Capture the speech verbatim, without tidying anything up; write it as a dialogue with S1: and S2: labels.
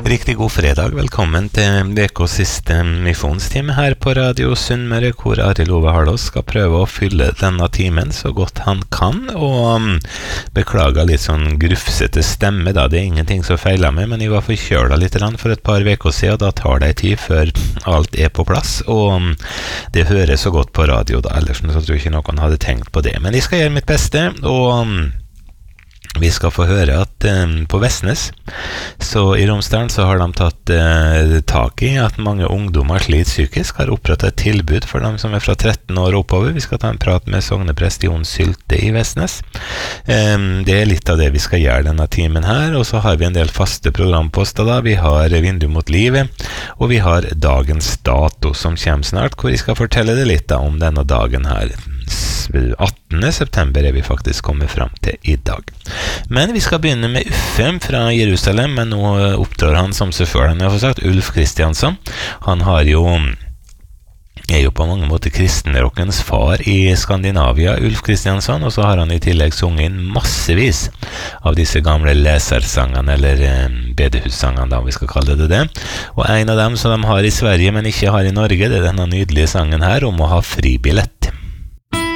S1: Riktig god fredag, velkommen til D K's siste misjonstime her på Radio Sunnmøre, hvor Arild Ove Harlås skal prøve å fylle denne timen så godt han kan, og beklager litt sånn grufsete stemme da, det er ingenting som feiler meg, men jeg var forkjøla litt for et par veker siden, da tar det tid før alt er på plass, og det høres så godt på radio da, ellers så tror jeg ikke noen hadde tenkt på det, men jeg skal gjøre mitt beste, og vi skal få høre at um, på Vestnes, så i Romsdalen så har de tatt uh, tak i at mange ungdommer sliter psykisk, har opprettet et tilbud for dem som er fra tretten år oppover. Vi skal ta en prat med sogneprest Jon Sylte i Vestnes. Um, det er litt av det vi skal gjøre denne timen her, og så har vi en del faste programposter da. Vi har Vindu mot livet, og vi har dagens dato som kommer snart, hvor jeg skal fortelle det litt da, om denne dagen her. attende september er vi faktisk kommet frem til i dag. Men vi skal begynne med Uffe fra Jerusalem, men nå oppdrar han som selvfølgelig har sagt, Ulf Kristiansson. Han har jo er jo på mange måter kristenrockens far i Skandinavia, Ulf Kristiansson, og så har han i tillegg sunget inn massevis av disse gamle lesersangene, eller eh, bedehussangene da, om vi skal kalle det det. Og en av dem som de har i Sverige, men ikke har i Norge, det er denne nydelige sangen her om å ha fribillett.